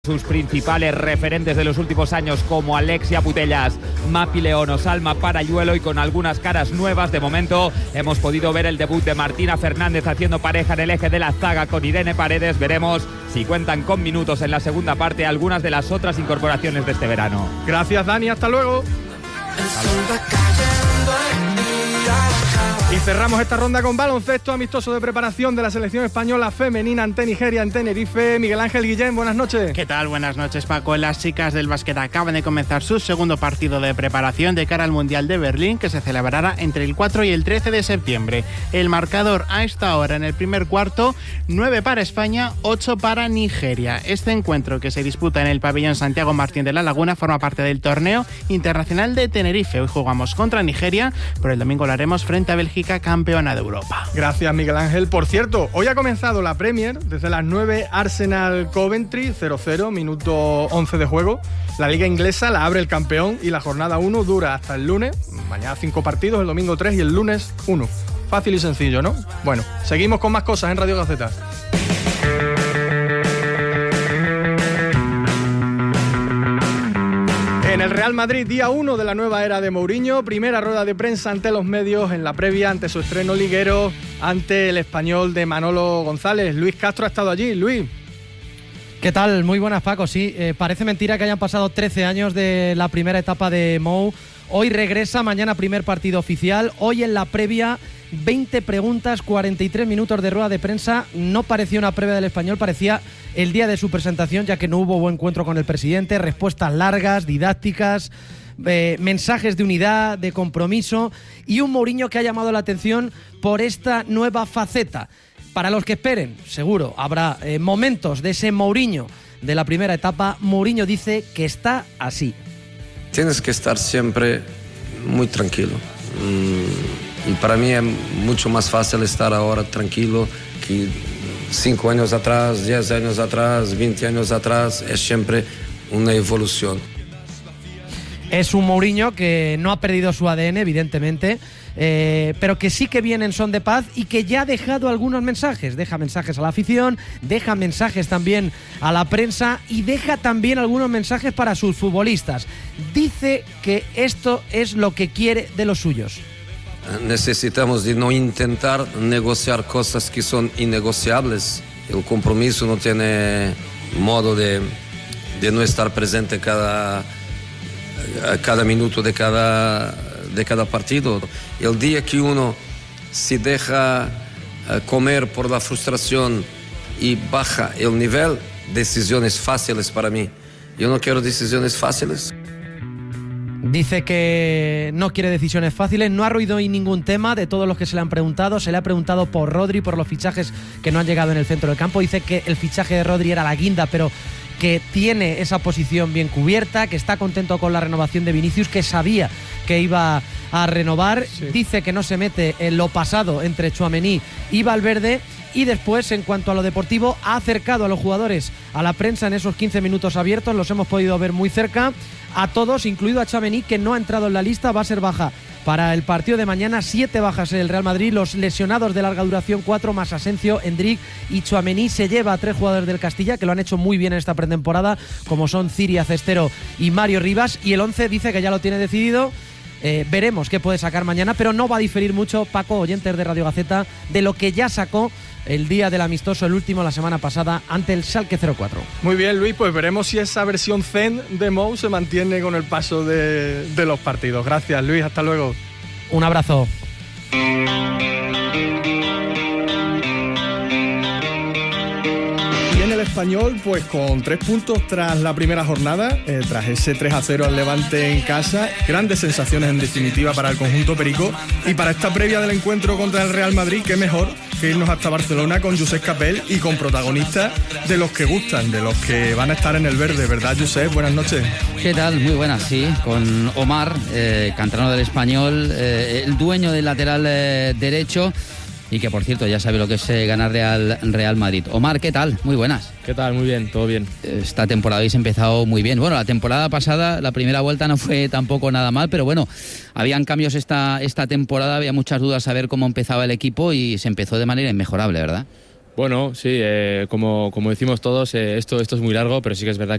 Sus principales referentes de los últimos años como Alexia Putellas, Mapi León o Salma Parayuelo, y con algunas caras nuevas. De momento hemos podido ver el debut de Martina Fernández haciendo pareja en el eje de la zaga con Irene Paredes. Veremos si cuentan con minutos en la segunda parte algunas de las otras incorporaciones de este verano. Gracias, Dani, hasta luego. Y cerramos esta ronda con baloncesto amistoso de preparación de la selección española femenina ante Nigeria en Tenerife. Miguel Ángel Guillén, buenas noches. ¿Qué tal? Buenas noches, Paco. Las chicas del básquet acaban de comenzar su segundo partido de preparación de cara al Mundial de Berlín, que se celebrará entre el 4 y el 13 de septiembre. El marcador a esta hora en el primer cuarto: 9 para España, 8 para Nigeria. Este encuentro, que se disputa en el pabellón Santiago Martín de la Laguna, forma parte del torneo internacional de Tenerife. Hoy jugamos contra Nigeria, pero el domingo lo haremos frente a Bélgica, campeona de Europa. Gracias, Miguel Ángel. Por cierto, hoy ha comenzado la Premier. Desde las 9, Arsenal Coventry 0-0, minuto 11 de juego. La liga inglesa la abre el campeón y la jornada 1 dura hasta el lunes. Mañana 5 partidos, el domingo 3 y el lunes 1. Fácil y sencillo, ¿no? Bueno, seguimos con más cosas en Radio Gaceta. En el Real Madrid, día 1 de la nueva era de Mourinho, primera rueda de prensa ante los medios en la previa ante su estreno liguero ante el Español de Manolo González. Luis Castro ha estado allí. Luis. ¿Qué tal? Muy buenas, Paco. Sí, parece mentira que hayan pasado 13 años de la primera etapa de Mou. Hoy regresa, mañana primer partido oficial. Hoy en la previa, 20 preguntas, 43 minutos de rueda de prensa. No parecía una previa del Español, parecía el día de su presentación, ya que no hubo buen encuentro con el presidente. Respuestas largas, didácticas, mensajes de unidad, de compromiso, y un Mourinho que ha llamado la atención por esta nueva faceta. Para los que esperen, seguro, habrá momentos de ese Mourinho de la primera etapa. Mourinho dice que está así. Tienes que estar siempre muy tranquilo. Y para mí es mucho más fácil estar ahora tranquilo que 5 años atrás, 10 años atrás, 20 años atrás. Es siempre una evolución. Es un Mourinho que no ha perdido su ADN, evidentemente, pero que sí que viene en son de paz y que ya ha dejado algunos mensajes. Deja mensajes a la afición, deja mensajes también a la prensa y deja también algunos mensajes para sus futbolistas. Dice que esto es lo que quiere de los suyos. Necesitamos de no intentar negociar cosas que son innegociables. El compromiso no tiene modo de no estar presente cada minuto de cada partido. El día que uno se deja comer por la frustración y baja el nivel, decisiones fáciles para mí. Yo no quiero decisiones fáciles. Dice que no quiere decisiones fáciles, no ha ruido hoy ningún tema de todos los que se le han preguntado. Se le ha preguntado por Rodri, por los fichajes que no han llegado en el centro del campo. Dice que el fichaje de Rodri era la guinda, pero que tiene esa posición bien cubierta, que está contento con la renovación de Vinicius, que sabía que iba a renovar. Sí. Dice que no se mete en lo pasado entre Tchouaméni y Valverde. Y después, en cuanto a lo deportivo, ha acercado a los jugadores a la prensa en esos 15 minutos abiertos. Los hemos podido ver muy cerca. A todos, incluido a Tchouaméni, que no ha entrado en la lista, va a ser baja para el partido de mañana. 7 bajas en el Real Madrid. Los lesionados de larga duración, 4 más Asensio, Endrick y Tchouaméni. Se lleva a 3 jugadores del Castilla que lo han hecho muy bien en esta pretemporada, como son Ciria, Cestero y Mario Rivas. Y el 11 dice que ya lo tiene decidido. Veremos qué puede sacar mañana, pero no va a diferir mucho, Paco, oyentes de Radio Gaceta, de lo que ya sacó el día del amistoso, el último, la semana pasada, ante el Schalke 04. Muy bien, Luis, pues veremos si esa versión zen de Mou se mantiene con el paso de los partidos. Gracias, Luis, hasta luego. Un abrazo. Español, pues con 3 puntos tras la primera jornada, tras ese 3-0 al Levante en casa. Grandes sensaciones en definitiva para el conjunto perico, y para esta previa del encuentro contra el Real Madrid, qué mejor que irnos hasta Barcelona con Josep Capel y con protagonistas de los que gustan, de los que van a estar en el verde, ¿verdad, Josep? Buenas noches. ¿Qué tal? Muy buenas, sí, con Omar, canterano del Español, el dueño del lateral derecho, y que, por cierto, ya sabe lo que es ganar al Real Madrid. Omar, ¿qué tal? Muy buenas. ¿Qué tal? Muy bien, todo bien. Esta temporada habéis empezado muy bien. Bueno, la temporada pasada, la primera vuelta no fue tampoco nada mal, pero bueno, habían cambios esta temporada, había muchas dudas a ver cómo empezaba el equipo y se empezó de manera inmejorable, ¿verdad? Bueno, sí, como decimos todos, esto es muy largo, pero sí que es verdad